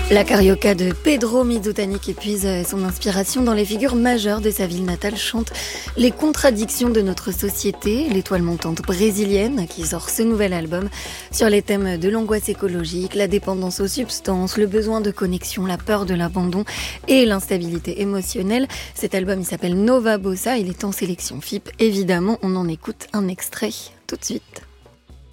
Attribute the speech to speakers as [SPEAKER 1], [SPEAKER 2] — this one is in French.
[SPEAKER 1] La carioca de Pedro Mizutani, qui puise son inspiration dans les figures majeures de sa ville natale, chante les contradictions de notre société. L'étoile montante brésilienne, qui sort ce nouvel album sur les thèmes de l'angoisse écologique, la dépendance aux substances, le besoin de connexion, la peur de l'abandon et l'instabilité émotionnelle. Cet album, il s'appelle Nova Bossa, il est en sélection FIP. Évidemment, on en écoute un extrait tout de suite.